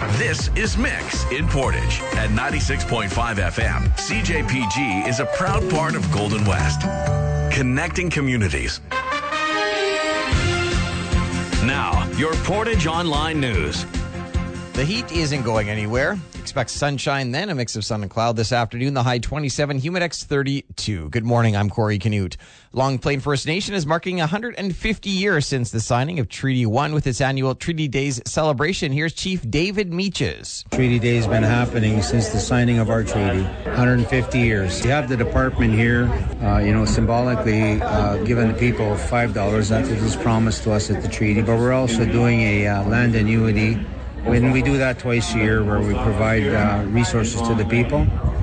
This is Mix in Portage at 96.5 FM. CJPG is a proud part of Golden West, connecting communities. Now, your Portage Online News. The heat isn't going anywhere. Expect sunshine, then a mix of sun and cloud this afternoon. The high 27, Humidex 32. Good morning, I'm Corey Canute. Long Plain First Nation is marking 150 years since the signing of Treaty 1 with its annual Treaty Days celebration. Here's Chief David Meaches. Treaty Day has been happening since the signing of our treaty, 150 years. We have the department here, symbolically giving the people $5. That was promised to us at the treaty. But we're also doing a land annuity. When we do that twice a year, where we provide resources to the people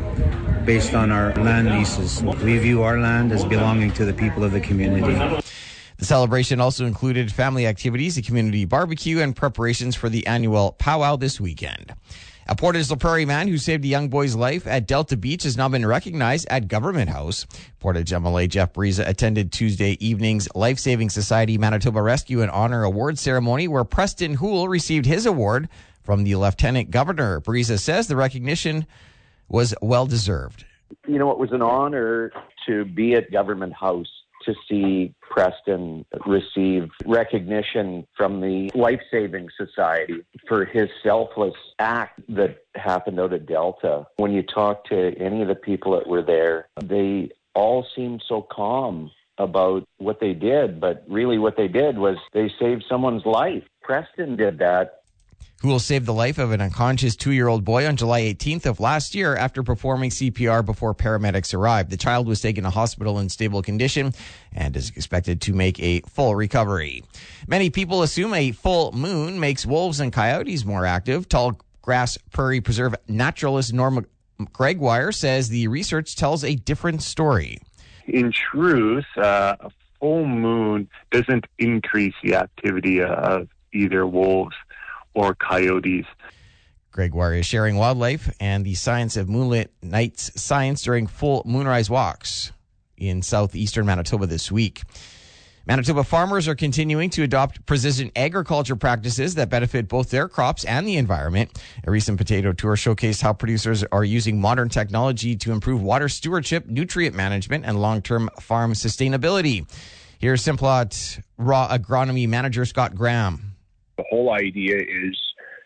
based on our land leases. We view our land as belonging to the people of the community. The celebration also included family activities, a community barbecue, and preparations for the annual powwow this weekend. A Portage La Prairie man who saved a young boy's life at Delta Beach has now been recognized at Government House. Portage MLA Jeff Briza attended Tuesday evening's Life Saving Society Manitoba Rescue and Honor Award ceremony, where Preston Houle received his award from the Lieutenant Governor. Briza says the recognition was well-deserved. You know, it was an honor to be at Government House to see Preston receive recognition from the Life Saving Society for his selfless act that happened out at Delta. When you talk to any of the people that were there, they all seemed so calm about what they did, but really what they did was they saved someone's life. Preston did that. Houle saved the life of an unconscious 2-year-old boy on July 18th of last year after performing CPR before paramedics arrived. The child was taken to hospital in stable condition and is expected to make a full recovery. Many people assume a full moon makes wolves and coyotes more active. Tallgrass Prairie Preserve naturalist Norma Gregoire says the research tells a different story. In truth, a full moon doesn't increase the activity of either wolves or coyotes. Gregoire is sharing wildlife and the science of moonlit nights science during full moonrise walks in southeastern Manitoba this week. Manitoba farmers are continuing to adopt precision agriculture practices that benefit both their crops and the environment. A recent potato tour showcased how producers are using modern technology to improve water stewardship, nutrient management, and long-term farm sustainability. Here's Simplot Raw Agronomy Manager Scott Graham. The whole idea is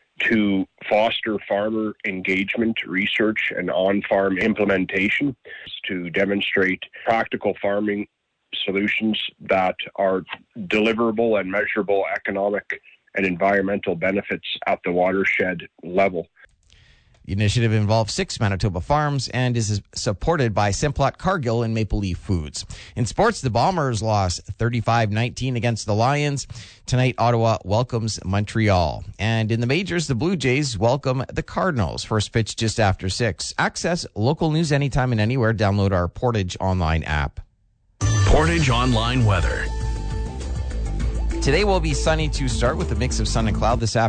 to foster farmer engagement, research, and on-farm implementation to demonstrate practical farming solutions that are deliverable and measurable economic and environmental benefits at the watershed level. The initiative involves 6 Manitoba farms and is supported by Simplot Cargill and Maple Leaf Foods. In sports, the Bombers lost 35-19 against the Lions. Tonight, Ottawa welcomes Montreal. And in the majors, the Blue Jays welcome the Cardinals. First pitch just after 6. Access local news anytime and anywhere. Download our Portage Online app. Portage Online weather. Today will be sunny to start with a mix of sun and cloud this afternoon.